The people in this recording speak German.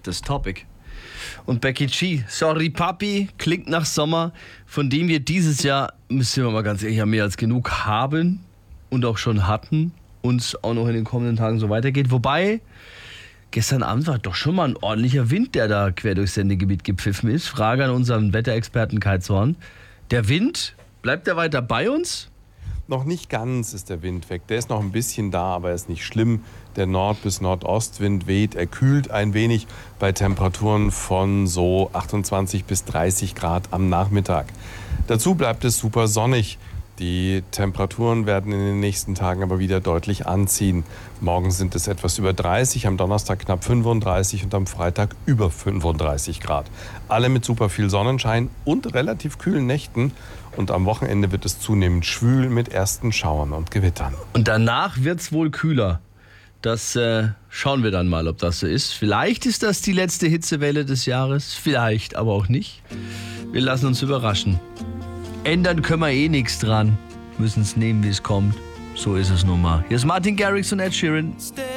das Topic. Und Becky G, Sorry Papi, klingt nach Sommer, von dem wir dieses Jahr, müssen wir mal ganz ehrlich, mehr als genug haben und auch schon hatten, uns auch noch in den kommenden Tagen so weitergeht. Wobei, gestern Abend war doch schon mal ein ordentlicher Wind, der da quer durchs Sendegebiet gepfiffen ist. Frage an unseren Wetterexperten Kai Zorn. Der Wind, bleibt der weiter bei uns? Noch nicht ganz ist der Wind weg. Der ist noch ein bisschen da, aber er ist nicht schlimm. Der Nord- bis Nordostwind weht. Er kühlt ein wenig bei Temperaturen von so 28 bis 30 Grad am Nachmittag. Dazu bleibt es super sonnig. Die Temperaturen werden in den nächsten Tagen aber wieder deutlich anziehen. Morgen sind es etwas über 30, am Donnerstag knapp 35 und am Freitag über 35 Grad. Alle mit super viel Sonnenschein und relativ kühlen Nächten. Und am Wochenende wird es zunehmend schwül mit ersten Schauern und Gewittern. Und danach wird es wohl kühler. Das schauen wir dann mal, ob das so ist. Vielleicht ist das die letzte Hitzewelle des Jahres, vielleicht aber auch nicht. Wir lassen uns überraschen. Ändern können wir eh nichts dran. Müssen es nehmen, wie es kommt. So ist es nun mal. Hier ist Martin Garrix und Ed Sheeran.